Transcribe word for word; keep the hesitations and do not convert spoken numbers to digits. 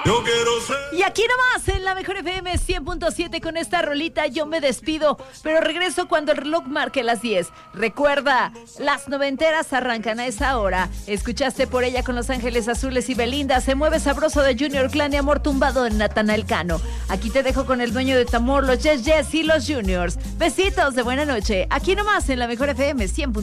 Yo quiero ser. Y aquí nomás en la Mejor F M cien punto siete con esta rolita yo me despido, pero regreso cuando el reloj marque las diez. Recuerda, las noventeras arrancan a esa hora. Escuchaste Por ella con Los Ángeles Azules y Belinda, Se mueve sabroso de Junior Clan y Amor tumbado de Natanael Cano. Aquí te dejo con el dueño de tu amor, los Yes Yes y los Juniors. Besitos de buena noche, aquí nomás en la Mejor F M cien.